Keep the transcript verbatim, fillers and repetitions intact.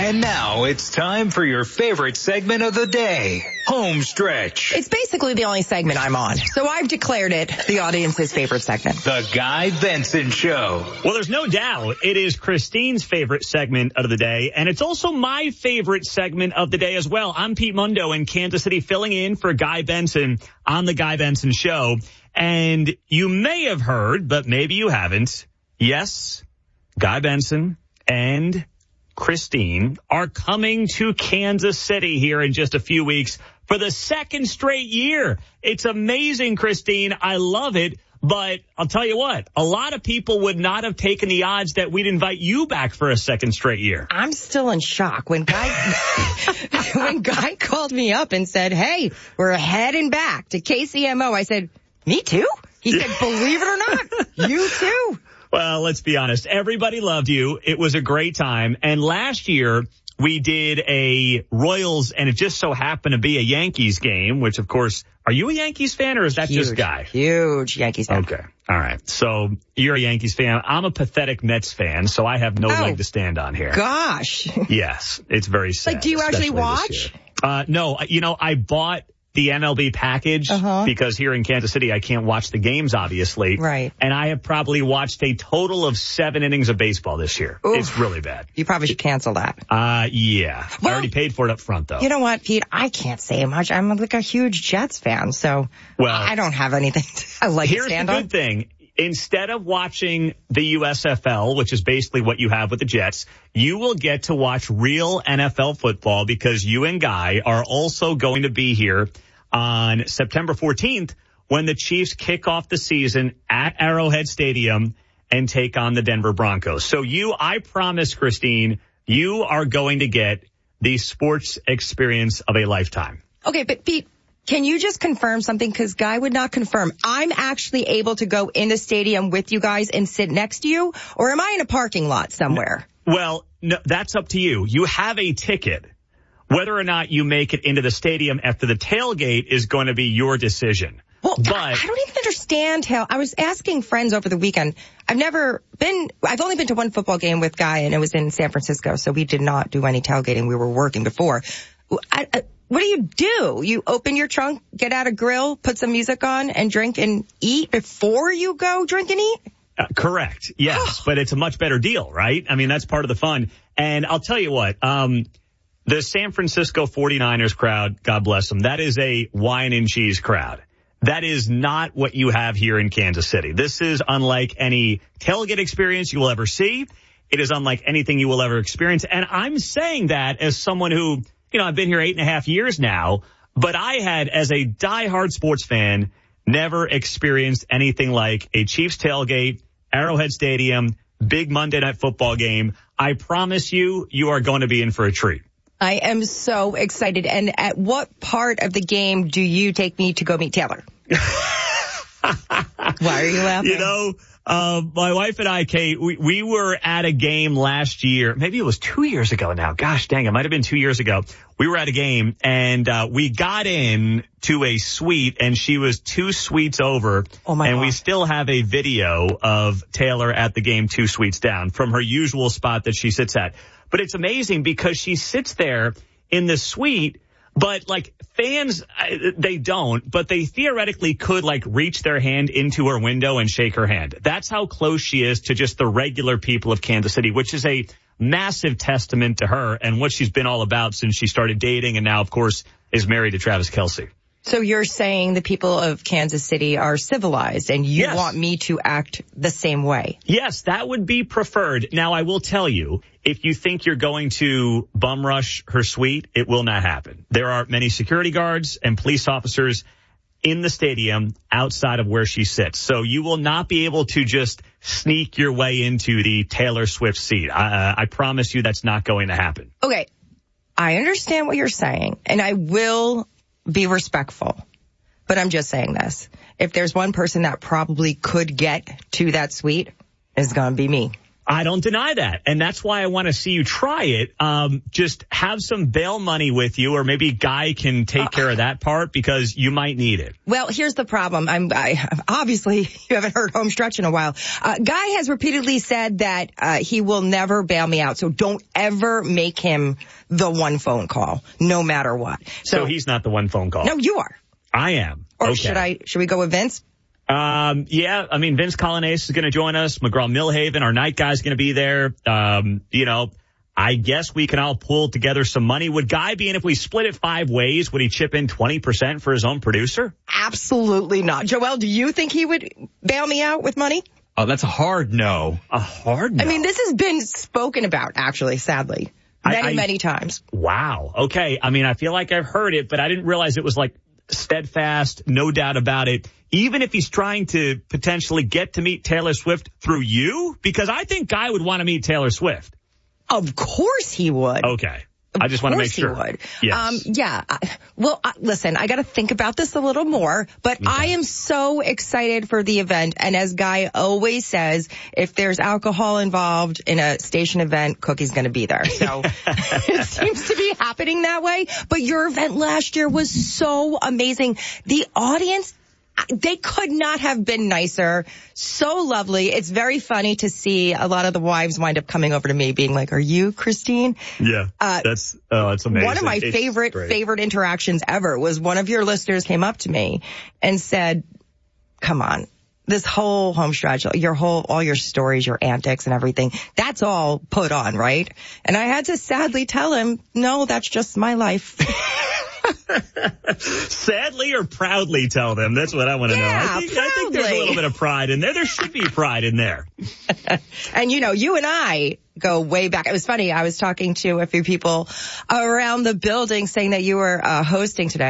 And now it's time for your favorite segment of the day, Home Stretch. It's basically the only segment I'm on, so I've declared it the audience's favorite segment. The Guy Benson Show. Well, there's no doubt it is Christine's favorite segment of the day, and it's also my favorite segment of the day as well. I'm Pete Mundo in Kansas City, filling in for Guy Benson on The Guy Benson Show. And you may have heard, but maybe you haven't. Yes, Guy Benson and Christine are coming to Kansas City here in just a few weeks for the second straight year. It's amazing, Christine. I love it. But I'll tell you what, a lot of people would not have taken the odds that we'd invite you back for a second straight year. I'm still in shock. When Guy, when Guy called me up and said, hey, we're heading back to K C M O, I said, me too? He said, believe it or not, you too. Well, let's be honest. Everybody loved you. It was a great time. And last year, we did a Royals, and it just so happened to be a Yankees game, which, of course, are you a Yankees fan, or is that huge, just Guy? Huge Yankees fan. Okay. All right. So you're a Yankees fan. I'm a pathetic Mets fan, so I have no oh, leg to stand on here. Gosh. Yes. It's very sad. Like, do you actually watch? Uh, no. You know, I bought the M L B package uh-huh. because here in Kansas City, I can't watch the games, obviously. Right. And I have probably watched a total of seven innings of baseball this year. Oof. It's really bad. You probably should cancel that. Uh, yeah. Well, I already paid for it up front, though. You know what, Pete? I can't say much. I'm like a huge Jets fan, so well, I don't have anything to I like here's to stand the on. good thing. Instead of watching the U S F L, which is basically what you have with the Jets, you will get to watch real N F L football because you and Guy are also going to be here on September fourteenth when the Chiefs kick off the season at Arrowhead Stadium and take on the Denver Broncos. So you, I promise, Christine, you are going to get the sports experience of a lifetime. Okay, but Pete, can you just confirm something? Because Guy would not confirm. I'm actually able to go in the stadium with you guys and sit next to you, or am I in a parking lot somewhere? Well, no, that's up to you. You have a ticket. Whether or not you make it into the stadium after the tailgate is going to be your decision. Well, but I don't even understand how. I was asking friends over the weekend. I've never been, I've only been to one football game with Guy, and it was in San Francisco, so we did not do any tailgating. We were working before. I, I, what do you do? You open your trunk, get out a grill, put some music on, and drink and eat before you go drink and eat? Uh, correct. Yes, but it's a much better deal, right? I mean, that's part of the fun. And I'll tell you what, um, the San Francisco forty-niners crowd, God bless them, that is a wine and cheese crowd. That is not what you have here in Kansas City. This is unlike any tailgate experience you will ever see. It is unlike anything you will ever experience. And I'm saying that as someone who, you know, I've been here eight and a half years now, but I had, as a diehard sports fan, never experienced anything like a Chiefs tailgate, Arrowhead Stadium, big Monday Night Football game. I promise you, you are going to be in for a treat. I am so excited. And at what part of the game do you take me to go meet Taylor? Why are you laughing? You know, uh, my wife and I, Kate, we, we were at a game last year. Maybe it was two years ago now. Gosh dang, it might have been two years ago. We were at a game, and uh, we got in to a suite, and she was two suites over. Oh my and God. We still have a video of Taylor at the game two suites down from her usual spot that she sits at. But it's amazing because she sits there in the suite, but like fans, they don't, but they theoretically could like reach their hand into her window and shake her hand. That's how close she is to just the regular people of Kansas City, which is a massive testament to her and what she's been all about since she started dating and now, of course, is married to Travis Kelce. So you're saying the people of Kansas City are civilized and you yes. want me to act the same way? Yes, that would be preferred. Now, I will tell you, if you think you're going to bum rush her suite, it will not happen. There are many security guards and police officers in the stadium outside of where she sits. So you will not be able to just sneak your way into the Taylor Swift seat. I, uh, I promise you that's not going to happen. Okay, I understand what you're saying, and I will be respectful. But I'm just saying this. If there's one person that probably could get to that suite, it's going to be me. I don't deny that. And that's why I want to see you try it. Um, just have some bail money with you, or maybe Guy can take uh, care of that part because you might need it. Well, here's the problem. I'm I, obviously you haven't heard home stretch in a while. Uh, Guy has repeatedly said that uh, he will never bail me out. So don't ever make him the one phone call, no matter what. So, so he's not the one phone call. No, you are. I am. Or okay. should I? Should we go with Vince? Um, yeah, I mean, Vince Colonnese is going to join us. McGraw-Milhaven, our night guy's going to be there. Um, you know, I guess we can all pull together some money. Would Guy be in if we split it five ways? Would he chip in twenty percent for his own producer? Absolutely not. Joel, do you think he would bail me out with money? Oh, that's a hard no. A hard no. I mean, this has been spoken about, actually, sadly, many, I, I, many times. Wow. Okay. I mean, I feel like I've heard it, but I didn't realize it was like steadfast, no doubt about it. Even if he's trying to potentially get to meet Taylor Swift through you? Because I think Guy would want to meet Taylor Swift. Of course he would. Okay. Of I just want to make sure. He would. Yes. Um, yeah. Well, uh, listen, I got to think about this a little more, but okay. I am so excited for the event. And as Guy always says, if there's alcohol involved in a station event, Cookie's going to be there. So it seems to be happening that way. But your event last year was so amazing. The audience, they could not have been nicer. So lovely. It's very funny to see a lot of the wives wind up coming over to me being like, are you Christine? Yeah, uh, that's, oh, that's amazing. One of my it's favorite, great. favorite interactions ever was one of your listeners came up to me and said, come on, this whole home stretch, your whole, all your stories, your antics and everything, that's all put on, right? And I had to sadly tell him, no, that's just my life. Sadly or proudly tell them? That's what I want to yeah, know. I think, I think there's a little bit of pride in there. There should be pride in there. And, you know, you and I go way back. It was funny. I was talking to a few people around the building saying that you were uh, hosting today.